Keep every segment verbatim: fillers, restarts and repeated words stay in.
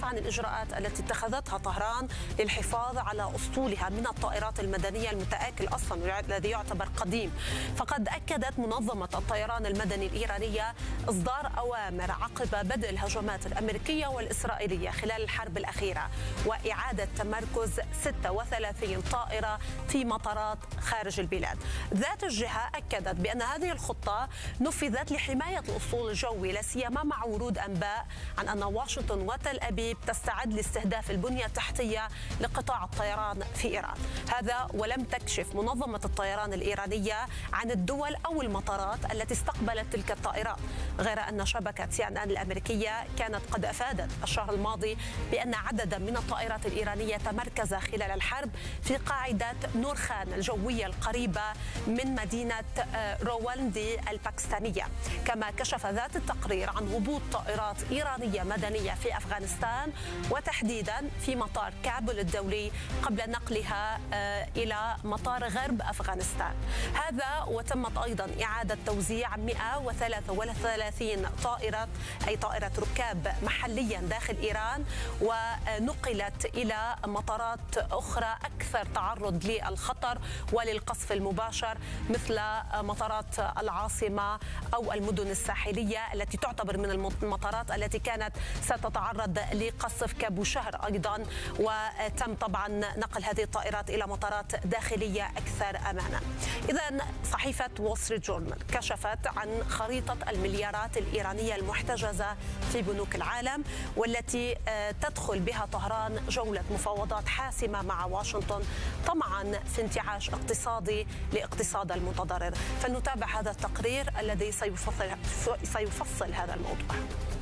عن الإجراءات التي اتخذتها طهران للحفاظ على أسطولها من الطائرات المدنية المتآكل أصلا الذي يعتبر قديم. فقد أكدت منظمة الطيران المدني الإيرانية إصدار أوامر عقب بدء الهجمات الأمريكية والإسرائيلية خلال الحرب الأخيرة وإعادة تمركز ستة وثلاثين طائرة في مطارات خارج البلاد. ذات الجهة أكدت بأن هذه الخطة نفذت لحماية الأسطول الجوي، لا سيما مع ورود أنباء عن أن واشنطن وتل أبيب تستعد لاستهداف البنية التحتية لقطاع الطيران في إيران. هذا ولم تكشف منظمة الطيران الإيرانية عن الدول أو المطارات التي استقبلت تلك الطائرات، غير أن شبكة سي إن إن الأمريكية كانت قد أفادت الشهر الماضي بأن عددا من الطائرات الإيرانية تمركز خلال الحرب في قاعدة نورخان الجوية القريبة من مدينة روالندي الباكستانية. كما كشف ذات التقرير عن هبوط طائرات إيرانية مدنية في أفغانستان وتحديدا في مطار كابول الدولي قبل نقلها إلى مطار غرب أفغانستان. هذا وتمت أيضا إعادة توزيع مئة وثلاثة وثلاثين طائرة أي طائرة ركاب محليا داخل إيران ونقلت إلى مطارات أخرى أكثر تعرض للخطر وللقصف المباشر مثل مطارات العاصمة أو المدن الساحلية التي تعتبر من المطارات التي كانت ستتعرض لقصف كابوشهر أيضا، وتم طبعا نقل هذه الطائرات إلى مطارات داخلية أكثر أمانا. إذن صحيفة وول ستريت جورنال كشفت عن خريطة المليارات الإيرانية المحتجزة في بنوك العالم والتي تدخل بها طهران جولة مفاوضات حاسمة مع واشنطن طمعا في انتعاش اقتصادي لاقتصاد المتضرر. فلنتابع هذا التقرير الذي سيفصل, سيفصل هذا الموضوع.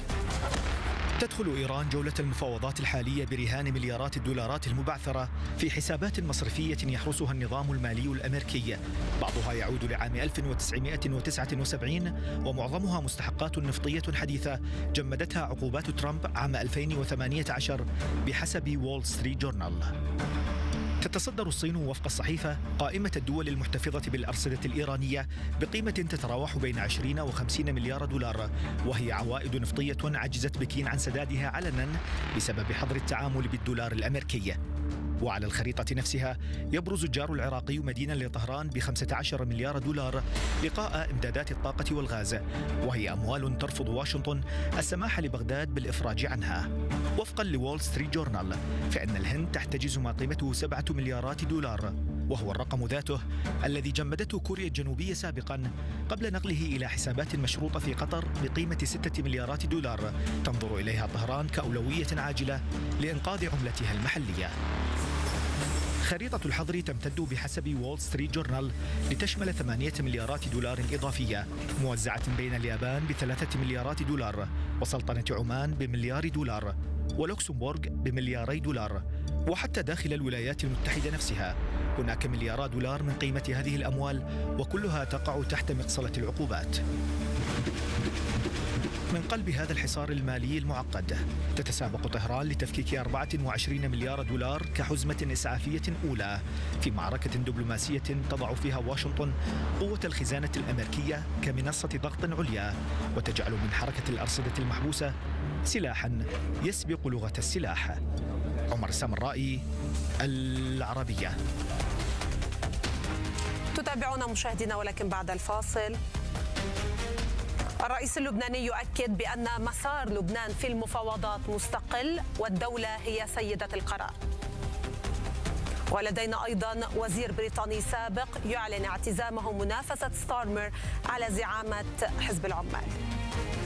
تدخل إيران جولة المفاوضات الحالية برهان مليارات الدولارات المبعثرة في حسابات مصرفية يحرسها النظام المالي الأمريكي، بعضها يعود لعام ألف وتسعمئة وتسعة وسبعين ومعظمها مستحقات نفطية حديثة جمدتها عقوبات ترامب عام ألفين وثمانية عشر بحسب وول ستريت جورنال. تتصدر الصين وفق الصحيفة قائمة الدول المحتفظة بالأرصدة الإيرانية بقيمة تتراوح بين عشرين وخمسين مليار دولار، وهي عوائد نفطية عجزت بكين عن سدادها علنا بسبب حظر التعامل بالدولار الأمريكي. وعلى الخريطة نفسها يبرز الجار العراقي مدينا لطهران بخمسة عشر مليار دولار لقاء إمدادات الطاقة والغاز، وهي أموال ترفض واشنطن السماح لبغداد بالإفراج عنها. وفقا لوول ستريت جورنال فإن الهند تحتجز ما قيمته سبعة مليارات دولار، وهو الرقم ذاته الذي جمدته كوريا الجنوبية سابقا قبل نقله إلى حسابات مشروطة في قطر بقيمة ستة مليارات دولار تنظر إليها طهران كأولوية عاجلة لإنقاذ عملتها المحلية. خريطة الحظر تمتد بحسب وول ستريت جورنال لتشمل ثمانية مليارات دولار إضافية موزعة بين اليابان بثلاثة مليارات دولار وسلطنة عمان بمليار دولار ولوكسمبورغ بملياري دولار، وحتى داخل الولايات المتحدة نفسها هناك مليارات دولار من قيمة هذه الأموال وكلها تقع تحت مقصلة العقوبات. من قلب هذا الحصار المالي المعقد تتسابق طهران لتفكيك أربعة وعشرين مليار دولار كحزمة إسعافية أولى في معركة دبلوماسية تضع فيها واشنطن قوة الخزانة الأمريكية كمنصة ضغط عليا وتجعل من حركة الأرصدة المحبوسة سلاحا يسبق لغة السلاح. عمر سامرائي، العربية. تتابعون مشاهدينا ولكن بعد الفاصل. الرئيس اللبناني يؤكد بأن مسار لبنان في المفاوضات مستقل والدولة هي سيدة القرار. ولدينا أيضا وزير بريطاني سابق يعلن اعتزامه منافسة ستارمر على زعامة حزب العمال.